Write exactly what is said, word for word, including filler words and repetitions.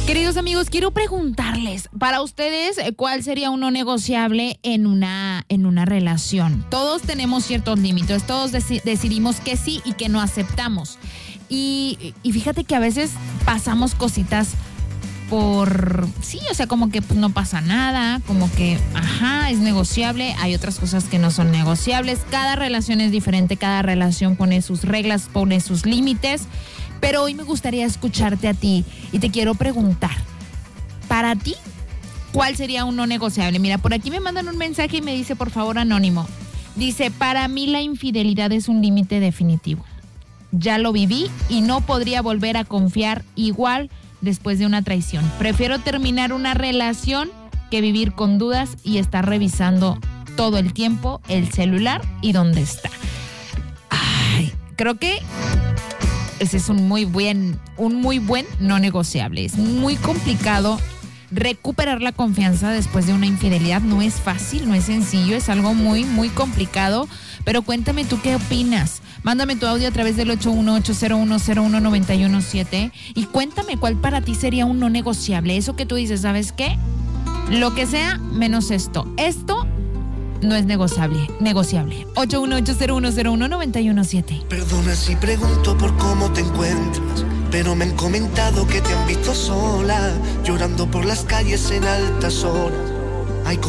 Queridos amigos, quiero preguntarles, para ustedes, ¿cuál sería un no negociable en una, en una relación? Todos tenemos ciertos límites, todos deci- decidimos que sí y que no aceptamos. Y, y fíjate que a veces pasamos cositas por... Sí, o sea, como que pues, no pasa nada, como que, ajá, es negociable. Hay otras cosas que no son negociables. Cada relación es diferente, cada relación pone sus reglas, pone sus límites. Pero hoy me gustaría escucharte a ti y te quiero preguntar, para ti, ¿cuál sería un no negociable? Mira, por aquí me mandan un mensaje y me dice, por favor, anónimo. Dice, para mí la infidelidad es un límite definitivo. Ya lo viví y no podría volver a confiar igual después de una traición. Prefiero terminar una relación que vivir con dudas y estar revisando todo el tiempo el celular y dónde está. Ay, creo que ese es un muy buen, un muy buen no negociable. Es muy complicado recuperar la confianza después de una infidelidad. No es fácil, no es sencillo, es algo muy, muy complicado. Pero cuéntame tú qué opinas. Mándame tu audio a través del ocho uno ocho cero uno cero uno nueve uno siete y cuéntame cuál para ti sería un no negociable. Eso que tú dices, ¿sabes qué? Lo que sea, menos esto. Esto no es negociable, negociable. ocho uno ocho cero uno cero uno nueve uno siete. Perdona si pregunto por cómo te encuentras, pero me han comentado que te han visto sola, llorando por las calles en altas horas.